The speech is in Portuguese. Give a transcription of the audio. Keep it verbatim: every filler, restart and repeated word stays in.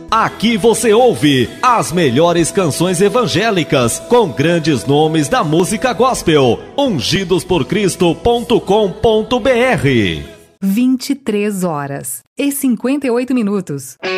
Aqui você ouve as melhores canções evangélicas com grandes nomes da música gospel. ungidos por cristo ponto com ponto br. vinte e três horas e cinquenta e oito minutos.